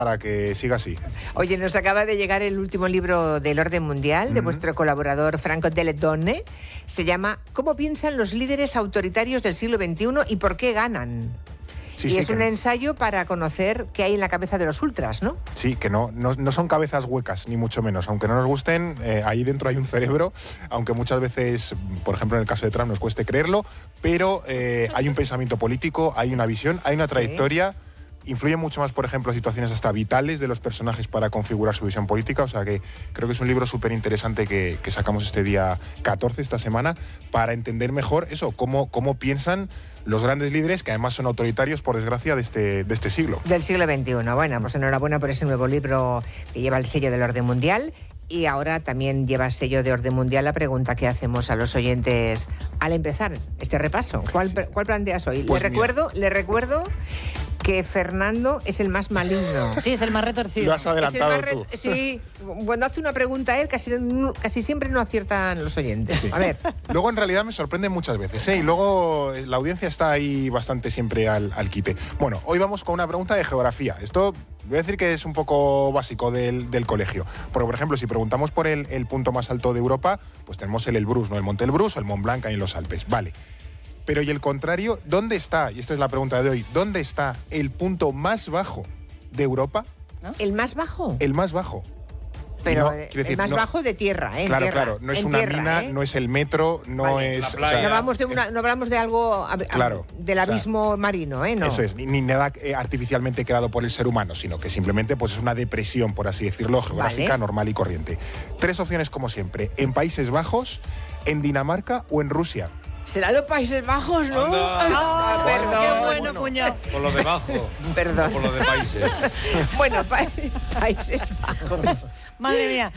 para que siga así. Oye, nos acaba de llegar el último libro del orden mundial de vuestro colaborador Franco Deledonne. Se llama ¿Cómo piensan los líderes autoritarios del siglo XXI y por qué ganan? Y es un ensayo para conocer qué hay en la cabeza de los ultras, ¿no? Sí, que no son cabezas huecas, ni mucho menos. Aunque no nos gusten, ahí dentro hay un cerebro, aunque muchas veces, por ejemplo en el caso de Trump, nos cueste creerlo, pero hay un pensamiento político, hay una visión, hay una trayectoria. Influye mucho más, por ejemplo, situaciones hasta vitales de los personajes para configurar su visión política. O sea que creo que es un libro súper interesante que sacamos este día 14, esta semana, para entender mejor eso, cómo piensan los grandes líderes, que además son autoritarios, por desgracia, de este siglo. Del siglo XXI. Bueno, pues enhorabuena por ese nuevo libro que lleva el sello del orden mundial. Y ahora también lleva el sello de orden mundial la pregunta que hacemos a los oyentes al empezar este repaso. ¿Cuál planteas hoy? Pues le recuerdo que Fernando es el más maligno. Sí, es el más retorcido. Lo has adelantado tú. Sí, cuando hace una pregunta él, casi siempre no aciertan los oyentes. Sí. A ver. Luego, en realidad, me sorprende muchas veces, ¿eh? Y luego la audiencia está ahí bastante siempre al quite. Bueno, hoy vamos con una pregunta de geografía. Esto voy a decir que es un poco básico del colegio. Porque, por ejemplo, si preguntamos por el punto más alto de Europa, pues tenemos el Elbrus, ¿no? El Monte Elbrus o el Mont Blanc ahí en los Alpes. Vale. Pero ¿y el contrario? ¿Dónde está? Y esta es la pregunta de hoy. ¿Dónde está el punto más bajo de Europa? ¿No? ¿El más bajo? El más bajo. Pero el más bajo de tierra, ¿eh? Claro, claro. No es una mina, no es el metro, no es... no hablamos de algo del abismo marino, ¿eh? No. Eso es, ni nada artificialmente creado por el ser humano, sino que simplemente pues, es una depresión, por así decirlo, geográfica, normal y corriente. 3 opciones como siempre. En Países Bajos, en Dinamarca o en Rusia. ¿Será los Países Bajos, no? Perdón. Qué bueno, cuñado. Por lo de bajo. Perdón. Por lo de países. Bueno, Países Bajos. Madre mía.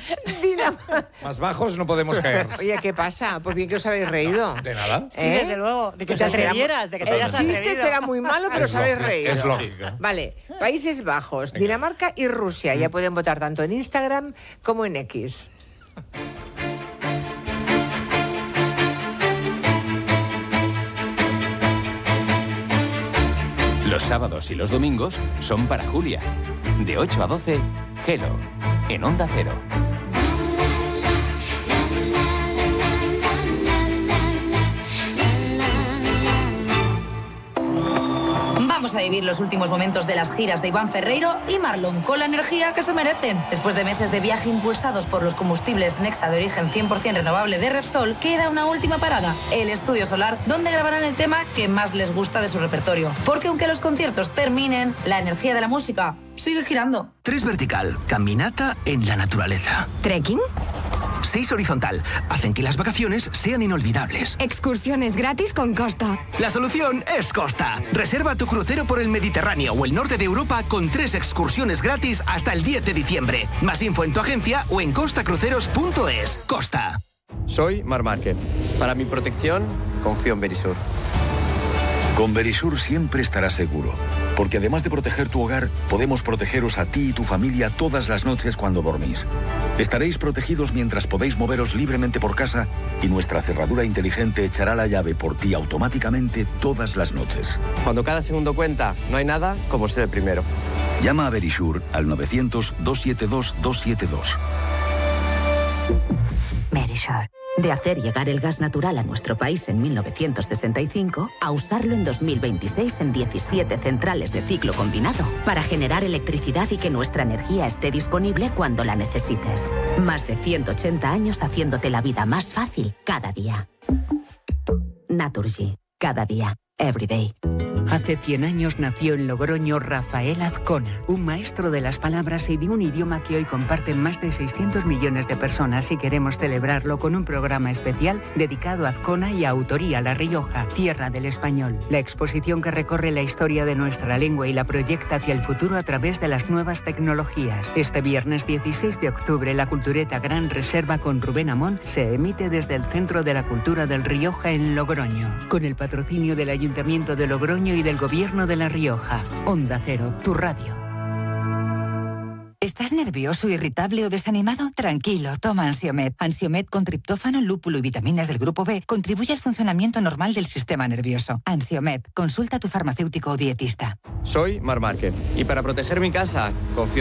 Más bajos no podemos caer. Oye, ¿qué pasa? Pues bien que os habéis reído. ¿De nada? Sí, desde luego. De que te atrevieras, de que te hayas atrevido. El chiste será muy malo, pero os habéis reído. Es lógico. Vale, Países Bajos, Dinamarca y Rusia. Ya pueden votar tanto en Instagram como en X. Los sábados y los domingos son para Julia. De 8 a 12, Hello, en Onda Cero. Vamos a vivir los últimos momentos de las giras de Iván Ferreiro y Marlon con la energía que se merecen. Después de meses de viaje impulsados por los combustibles Nexa de origen 100% renovable de Repsol, queda una última parada, el Estudio Solar, donde grabarán el tema que más les gusta de su repertorio. Porque aunque los conciertos terminen, la energía de la música sigue girando. 3 vertical, caminata en la naturaleza. ¿Trekking? 6 horizontal, hacen que las vacaciones sean inolvidables. Excursiones gratis con Costa. La solución es Costa. Reserva tu crucero por el Mediterráneo o el norte de Europa con 3 excursiones gratis hasta el 10 de diciembre. Más info en tu agencia o en costacruceros.es. Costa. Soy Mar Márquez. Para mi protección, confío en Verisur. Con Verisur siempre estarás seguro, porque además de proteger tu hogar, podemos protegeros a ti y tu familia todas las noches cuando dormís. Estaréis protegidos mientras podéis moveros libremente por casa y nuestra cerradura inteligente echará la llave por ti automáticamente todas las noches. Cuando cada segundo cuenta, no hay nada como ser el primero. Llama a Verisur al 900-272-272. Verisur. De hacer llegar el gas natural a nuestro país en 1965 a usarlo en 2026 en 17 centrales de ciclo combinado para generar electricidad y que nuestra energía esté disponible cuando la necesites. Más de 180 años haciéndote la vida más fácil cada día. Naturgy. Cada día. Every day. Hace 100 años nació en Logroño Rafael Azcona, un maestro de las palabras y de un idioma que hoy comparten más de 600 millones de personas, y queremos celebrarlo con un programa especial dedicado a Azcona y a Autoría La Rioja, tierra del español. La exposición que recorre la historia de nuestra lengua y la proyecta hacia el futuro a través de las nuevas tecnologías. Este viernes 16 de octubre, la Cultureta Gran Reserva con Rubén Amón se emite desde el Centro de la Cultura del Rioja en Logroño, con el patrocinio del Ayuntamiento de Logroño y del Gobierno de La Rioja. Onda Cero, tu radio. ¿Estás nervioso, irritable o desanimado? Tranquilo, toma Ansiomed. Ansiomed con triptófano, lúpulo y vitaminas del grupo B contribuye al funcionamiento normal del sistema nervioso. Ansiomed, consulta a tu farmacéutico o dietista. Soy Mar Márquez y para proteger mi casa, confío